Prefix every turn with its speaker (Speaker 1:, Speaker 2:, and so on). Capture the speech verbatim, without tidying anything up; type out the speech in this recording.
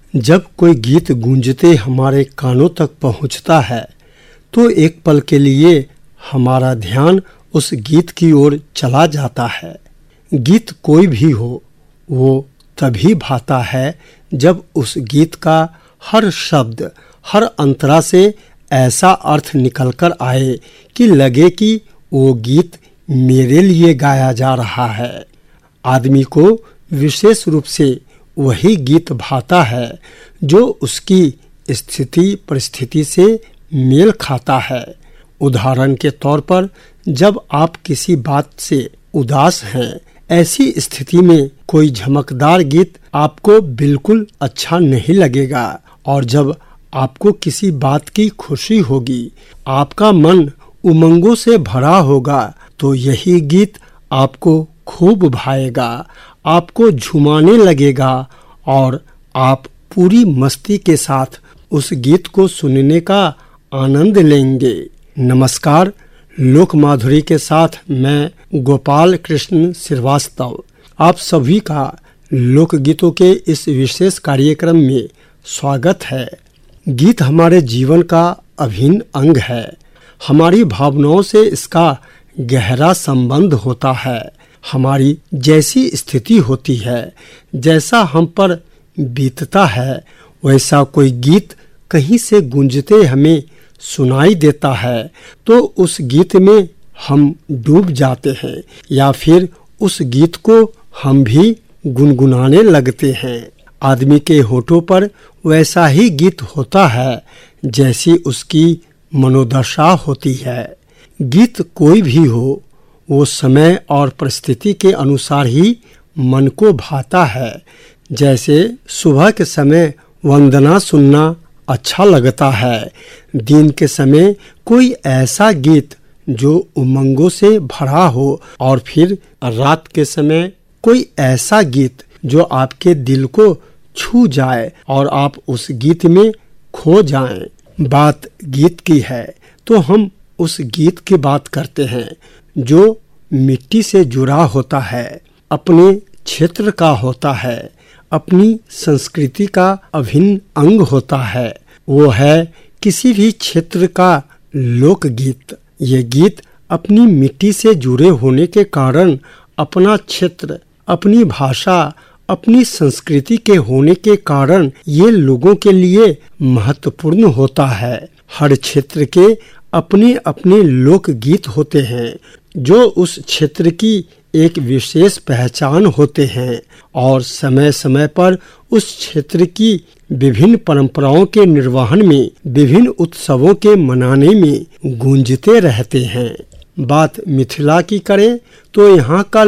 Speaker 1: जब कोई गीत गूंजते हमारे कानों तक पहुंचता है तो एक पल के लिए हमारा ध्यान उस गीत की ओर चला जाता है। गीत कोई भी हो, वो तभी भाता है जब उस गीत का हर शब्द, हर अंतरा से ऐसा अर्थ निकलकर आए कि लगे कि वो गीत मेरे लिए गाया जा रहा है। आदमी को विशेष रूप से वही गीत भाता है जो उसकी स्थिति परिस्थिति से मेल खाता है। उदाहरण के तौर पर, जब आप किसी बात से उदास हैं, ऐसी स्थिति में कोई झमकदार गीत आपको बिल्कुल अच्छा नहीं लगेगा, और जब आपको किसी बात की खुशी होगी, आपका मन उमंगों से भरा होगा, तो यही गीत आपको खूब भाएगा, आपको झुमाने लगेगा और आप पूरी मस्ती के साथ उस गीत को सुनने का आनंद लेंगे। नमस्कार, लोक माधुरी के साथ मैं गोपाल कृष्ण श्रीवास्तव आप सभी का लोक गीतों के इस विशेष कार्यक्रम में स्वागत है। गीत हमारे जीवन का अभिन्न अंग है। हमारी भावनाओं से इसका गहरा संबंध होता है। हमारी जैसी स्थिति होती है, जैसा हम पर बीतता है, वैसा कोई गीत कहीं से गूंजते हमें सुनाई देता है तो उस गीत में हम डूब जाते हैं, या फिर उस गीत को हम भी गुनगुनाने लगते हैं। आदमी के होठों पर वैसा ही गीत होता है जैसी उसकी मनोदशा होती है। गीत कोई भी हो, वो समय और परिस्थिति के अनुसार ही मन को भाता है। जैसे सुबह के समय वंदना सुनना अच्छा लगता है, दिन के समय कोई ऐसा गीत जो उमंगों से भरा हो, और फिर रात के समय कोई ऐसा गीत जो आपके दिल को छू जाए और आप उस गीत में खो जाएं। बात गीत की है तो हम उस गीत की बात करते हैं जो मिट्टी से जुड़ा होता है, अपने क्षेत्र का होता है, अपनी संस्कृति का अभिन्न अंग होता है। वो है किसी भी क्षेत्र का लोक गीत। ये गीत अपनी मिट्टी से जुड़े होने के कारण अपना क्षेत्र, अपनी भाषा, अपनी संस्कृति के होने के कारण ये लोगों के लिए महत्वपूर्ण होता है। हर क्षेत्र के अपने अपने लोक गीत होते हैं जो उस क्षेत्र की एक विशेष पहचान होते हैं, और समय समय पर उस क्षेत्र की विभिन्न परंपराओं के निर्वहन में, विभिन्न उत्सवों के मनाने में गूंजते रहते हैं। बात मिथिला की करें तो यहाँ का